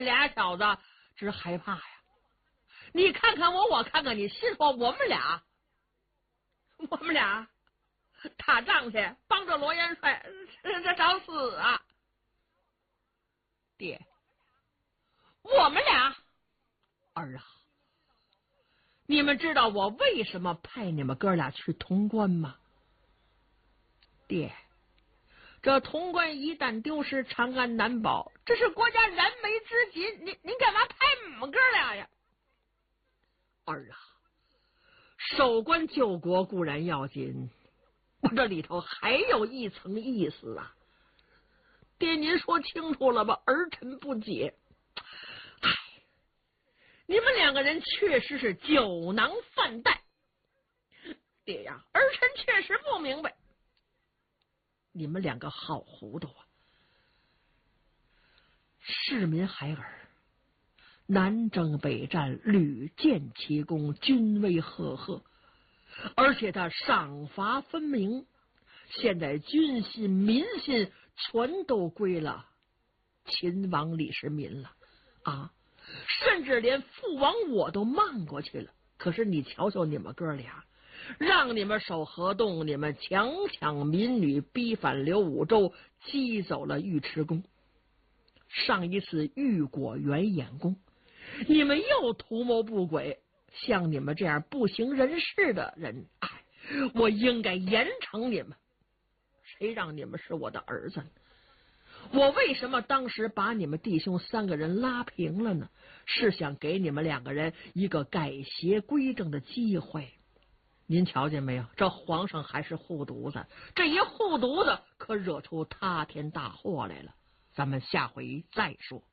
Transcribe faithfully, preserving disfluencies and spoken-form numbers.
俩小子直害怕呀！你看看我，我看看你，心说我们俩，我们俩打仗去，帮着罗元帅这找死啊！爹，我们俩儿啊，你们知道我为什么派你们哥俩去潼关吗？爹，这潼关一旦丢失，长安难保，这是国家燃眉之急，您您干嘛派我们哥俩呀？儿啊，守关救国固然要紧，我这里头还有一层意思啊！爹，您说清楚了吧？儿臣不解。唉，你们两个人确实是酒囊饭袋。爹呀，儿臣确实不明白。你们两个好糊涂啊！市民孩儿南征北战，屡建奇功，军威赫赫，而且他赏罚分明。现在军心民心全都归了秦王李世民了啊！甚至连父王我都慢过去了。可是你瞧瞧你们哥俩，让你们守河洞，你们强抢民女，逼反刘武周，击走了尉迟恭。上一次玉果园掩攻，你们又图谋不轨。像你们这样不省人事的人，哎，我应该严惩你们。谁让你们是我的儿子呢？我为什么当时把你们弟兄三个人拉平了呢？是想给你们两个人一个改邪归正的机会。您瞧见没有？这皇上还是护犊子，这一护犊子可惹出塌天大祸来了。咱们下回再说。